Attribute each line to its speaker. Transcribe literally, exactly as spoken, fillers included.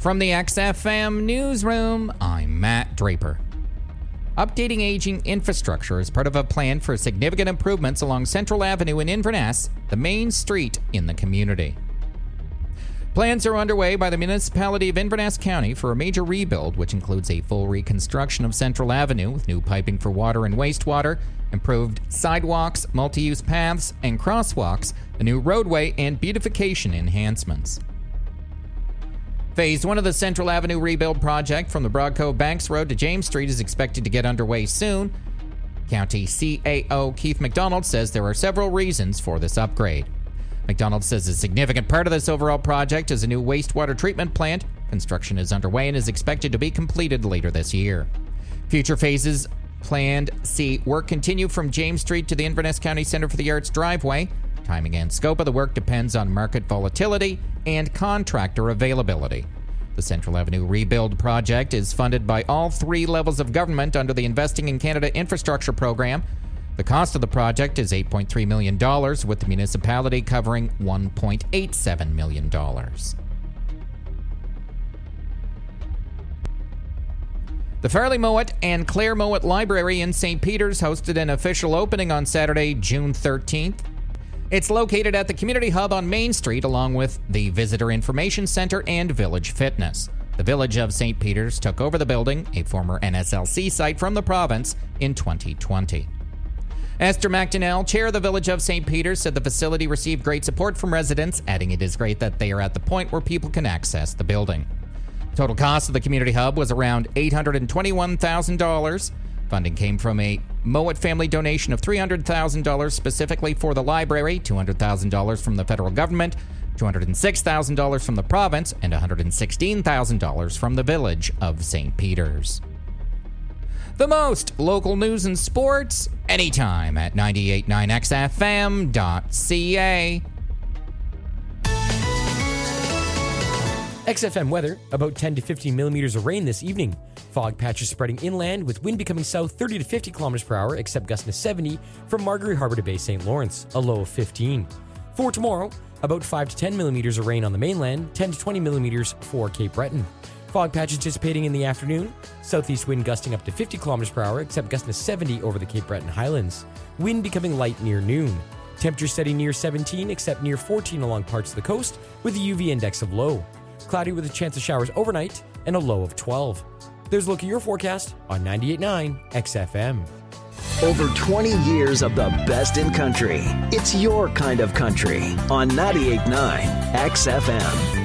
Speaker 1: From the X F M newsroom, I'm Matt Draper. Updating aging infrastructure is part of a plan for significant improvements along Central Avenue in Inverness, the main street in the community. Plans are underway by the municipality of Inverness County for a major rebuild, which includes a full reconstruction of Central Avenue with new piping for water and wastewater, improved sidewalks, multi-use paths, and crosswalks, a new roadway, and beautification enhancements. Phase one of the Central Avenue rebuild project from the Broadcove Banks Road to James Street is expected to get underway soon. County C A O Keith McDonald says there are several reasons for this upgrade. McDonald says a significant part of this overall project is a new wastewater treatment plant. Construction is underway and is expected to be completed later this year. Future phases planned see work continue from James Street to the Inverness County Center for the Arts driveway. Timing and scope of the work depends on market volatility and contractor availability. The Central Avenue rebuild project is funded by all three levels of government under the Investing in Canada Infrastructure Program. The cost of the project is eight point three million dollars, with the municipality covering one point eight seven million dollars. The Farley Mowat and Claire Mowat Library in Saint Peters hosted an official opening on Saturday, June thirteenth. It's located at the Community Hub on Main Street, along with the Visitor Information Center and Village Fitness. The Village of Saint Peters took over the building, a former N S L C site from the province, in twenty twenty. Esther McDonnell, chair of the Village of Saint Peters, said the facility received great support from residents, adding it is great that they are at the point where people can access the building. Total cost of the Community Hub was around eight hundred twenty-one thousand dollars. Funding came from a Mowat family donation of three hundred thousand dollars specifically for the library, two hundred thousand dollars from the federal government, two hundred six thousand dollars from the province, and one hundred sixteen thousand dollars from the Village of Saint Peters. The most local news and sports, anytime at ninety-eight point nine X F M dot C A.
Speaker 2: X F M weather, about ten to fifteen millimeters of rain this evening. Fog patches spreading inland with wind becoming south thirty to fifty kilometers per hour, except gusts to seventy from Margaret Harbour to Bay Saint Lawrence, a low of fifteen. For tomorrow, about five to ten millimeters of rain on the mainland, ten to twenty millimeters for Cape Breton. Fog patches dissipating in the afternoon, southeast wind gusting up to fifty kilometers per hour, except gusting to seventy over the Cape Breton Highlands. Wind becoming light near noon. Temperature steady near seventeen, except near fourteen along parts of the coast, with a U V index of low. Cloudy with a chance of showers overnight, and a low of twelve. There's a look at your forecast on ninety-eight point nine X F M.
Speaker 3: Over twenty years of the best in country. It's your kind of country on ninety-eight point nine X F M.